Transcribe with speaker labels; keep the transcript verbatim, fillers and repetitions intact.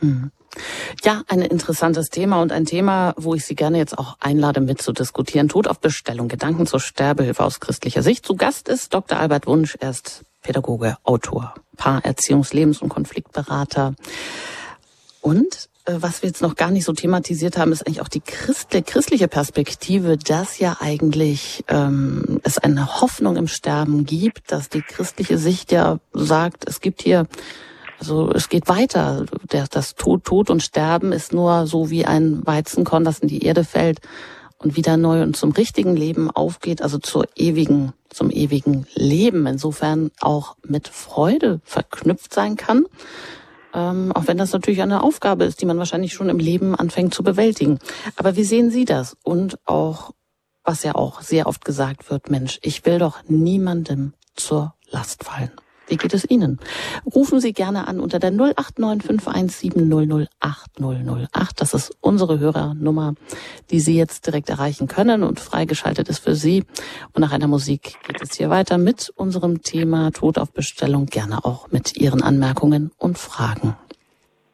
Speaker 1: Hm. Ja, ein interessantes Thema und ein Thema, wo ich Sie gerne jetzt auch einlade, mitzudiskutieren. Tod auf Bestellung, Gedanken zur Sterbehilfe aus christlicher Sicht. Zu Gast ist Doktor Albert Wunsch. Er ist Pädagoge, Autor, Paar-, Erziehungs-, Lebens- und Konfliktberater. Und äh, was wir jetzt noch gar nicht so thematisiert haben, ist eigentlich auch die Christ- christliche Perspektive, dass ja eigentlich ähm, es eine Hoffnung im Sterben gibt, dass die christliche Sicht ja sagt, es gibt hier Also es geht weiter. Der, das Tod, Tod und Sterben ist nur so wie ein Weizenkorn, das in die Erde fällt und wieder neu und zum richtigen Leben aufgeht, also zur ewigen, zum ewigen Leben. Insofern auch mit Freude verknüpft sein kann. Ähm, auch wenn das natürlich eine Aufgabe ist, die man wahrscheinlich schon im Leben anfängt zu bewältigen. Aber wie sehen Sie das? Und auch, was ja auch sehr oft gesagt wird, Mensch, ich will doch niemandem zur Last fallen. Wie geht es Ihnen? Rufen Sie gerne an unter der null acht neun fünf eins sieben null null acht null null acht. Das ist unsere Hörernummer, die Sie jetzt direkt erreichen können und freigeschaltet ist für Sie. Und nach einer Musik geht es hier weiter mit unserem Thema Tod auf Bestellung, gerne auch mit Ihren Anmerkungen und Fragen.